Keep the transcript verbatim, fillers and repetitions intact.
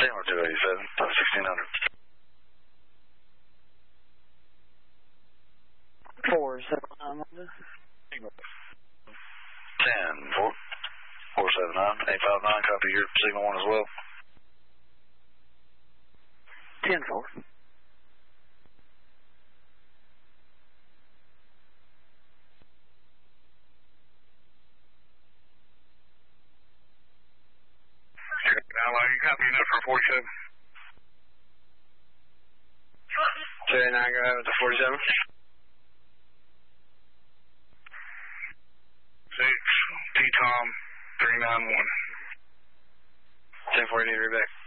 Denver two eighty-seven, sixteen hundred. Four seven nine one. Ten four four seven nine eight five nine. Copy your signal one as well. Ten four. Now, you copy enough for forty-seven? J nine, go ahead with the forty-seven. Six, T-Tom, three nine one. ten four, you need to read back.